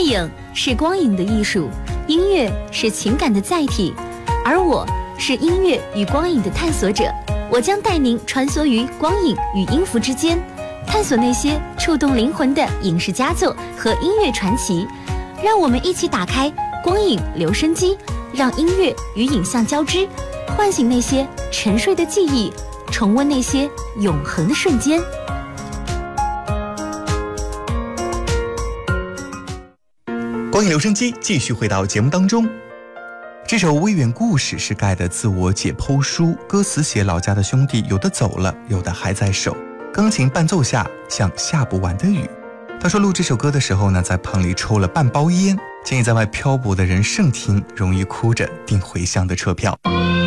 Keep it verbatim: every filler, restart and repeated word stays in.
影是光影的艺术，音乐是情感的载体，而我是音乐与光影的探索者。我将带您穿梭于光影与音符之间，探索那些触动灵魂的影视佳作和音乐传奇。让我们一起打开光影留声机，让音乐与影像交织，唤醒那些沉睡的记忆，重温那些永恒的瞬间。 光影留声机继续回到节目当中。这首《微远故事》是盖的自我解剖书，歌词写老家的兄弟有的走了，有的还在守，钢琴伴奏下像下不完的雨。他说录这首歌的时候呢，在棚里抽了半包烟，建议在外漂泊的人慎听，容易哭着订回乡的车票。